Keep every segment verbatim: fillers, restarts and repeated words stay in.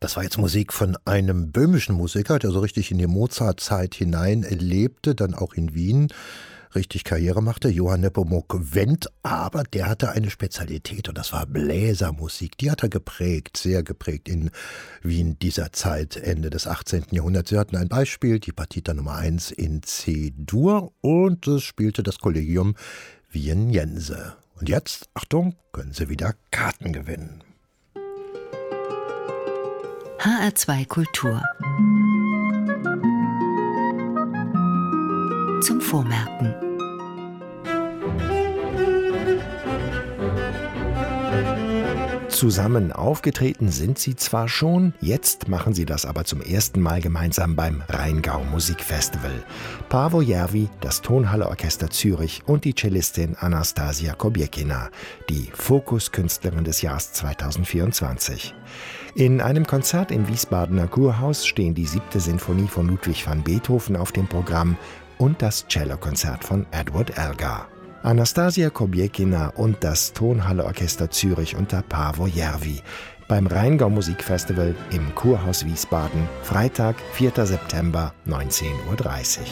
Das war jetzt Musik von einem böhmischen Musiker, der so richtig in die Mozart-Zeit hinein lebte, dann auch in Wien richtig Karriere machte, Johann Nepomuk Wendt, aber der hatte eine Spezialität und das war Bläsermusik. Die hat er geprägt, sehr geprägt in Wien dieser Zeit, Ende des achtzehnten Jahrhunderts. Sie hatten ein Beispiel, die Partita Nummer eins in C-Dur und es spielte das Collegium Viennese. Und jetzt, Achtung, können Sie wieder Karten gewinnen. H R zwei Kultur. Zum Vormerken. Zusammen aufgetreten sind sie zwar schon, jetzt machen sie das aber zum ersten Mal gemeinsam beim Rheingau Musikfestival. Paavo Järvi, das Tonhalle-Orchester Zürich und die Cellistin Anastasia Kobiekina, die Fokuskünstlerin des Jahres zweitausendvierundzwanzig. In einem Konzert im Wiesbadener Kurhaus stehen die siebte Sinfonie von Ludwig van Beethoven auf dem Programm und das Cellokonzert von Edward Elgar. Anastasia Kobiekina und das Tonhalle-Orchester Zürich unter Paavo Järvi beim Rheingau Musikfestival im Kurhaus Wiesbaden, Freitag, vierter September, neunzehn Uhr dreißig.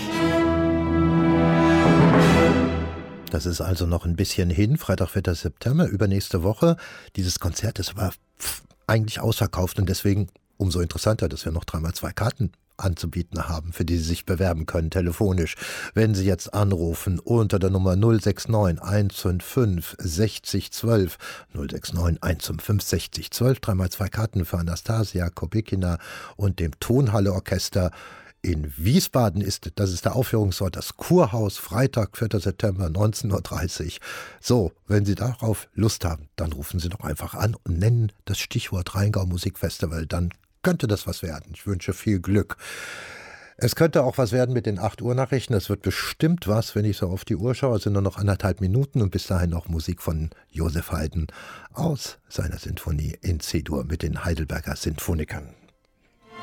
Das ist also noch ein bisschen hin, Freitag, vierter September, übernächste Woche. Dieses Konzert, das war eigentlich ausverkauft und deswegen umso interessanter, dass wir noch dreimal zwei Karten anzubieten haben, für die Sie sich bewerben können, telefonisch. Wenn Sie jetzt anrufen unter der Nummer null sechs neun eins fünf fünf sechzig zwölf, null sechs neun eins fünf fünf sechzig zwölf, dreimal zwei Karten für Anastasia Kobiekina und dem Tonhalle-Orchester in Wiesbaden ist, das ist der Aufführungsort, das Kurhaus, Freitag, vierter September, neunzehn Uhr dreißig. So, wenn Sie darauf Lust haben, dann rufen Sie doch einfach an und nennen das Stichwort Rheingau Musikfestival, dann könnte das was werden. Ich wünsche viel Glück. Es könnte auch was werden mit den acht Uhr Nachrichten. Das wird bestimmt was, wenn ich so auf die Uhr schaue. Es sind nur noch anderthalb Minuten und bis dahin noch Musik von Josef Haydn aus seiner Sinfonie in C-Dur mit den Heidelberger Sinfonikern.